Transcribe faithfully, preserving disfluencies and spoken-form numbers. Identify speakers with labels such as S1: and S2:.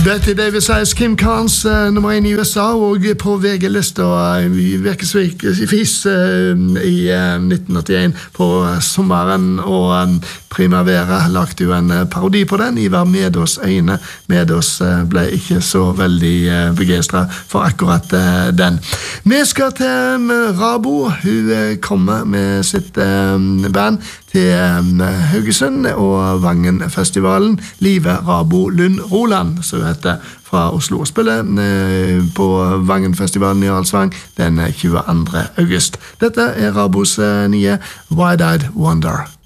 S1: Betty Davis er Kim Carnes uh, nummer en i U S A, og på V G-lista uh, i Vekesvis uh, i uh, nitten åttien på uh, sommeren, og um, Primavera lagde jo en uh, parodi på den. Ivar Medås øyne. Medås uh, ble ikke så veldig uh, begeistret for akkurat uh, den. Vi skal til um, Rabo. Hun uh, kommer med sitt um, band til um, Haugesund og Vangenfestivalen. Live Rabo Lund Roland, så heter fra Oslo, og spiller eh, på Vangenfestivalen i Alsvang den tjueandre august. Dette er Rabos eh, nye Wide-Eyed Wonder.